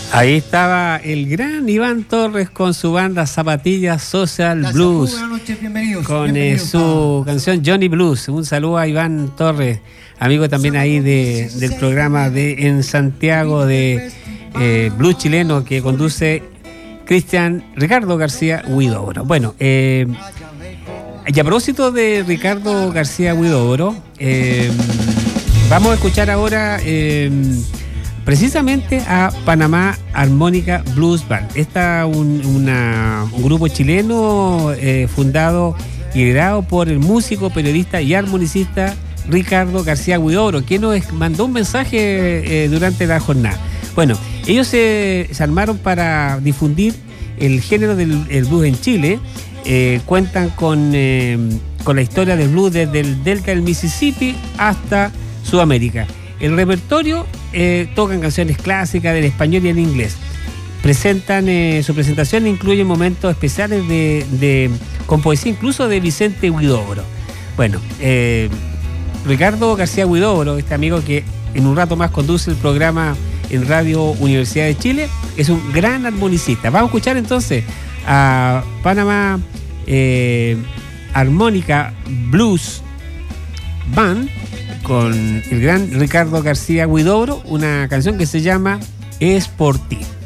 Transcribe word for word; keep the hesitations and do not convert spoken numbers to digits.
Ahí estaba el gran Iván Torres con su banda Zapatillas Social Gracias, Blues. Buenas noches, bienvenidos. Con bienvenidos, eh, su a... canción Johnny Blues. Un saludo a Iván Torres, amigo también ahí de, del programa de En Santiago de eh, Blues chileno que conduce Cristian Ricardo García Huidobro. Bueno, eh, y a propósito de Ricardo García Huidobro, eh, vamos a escuchar ahora eh, precisamente a Panamá Armónica Blues Band. Esta un, una, un grupo chileno eh, fundado y liderado por el músico, periodista y armonicista Ricardo García Huidobro, quien nos mandó un mensaje eh, durante la jornada. Bueno, ellos se, se armaron para difundir el género del el blues en Chile. Eh, cuentan con, eh, con la historia del blues desde el delta del Mississippi hasta Sudamérica. El repertorio eh, tocan canciones clásicas del español y el inglés. Presentan, eh, su presentación incluye momentos especiales de, de, con poesía incluso de Vicente Huidobro. Bueno, eh, Ricardo García Huidobro, este amigo que en un rato más conduce el programa en Radio Universidad de Chile, es un gran armonicista. Vamos a escuchar entonces a Panamá eh, Armónica Blues Band con el gran Ricardo García Huidobro, una canción que se llama Es por ti.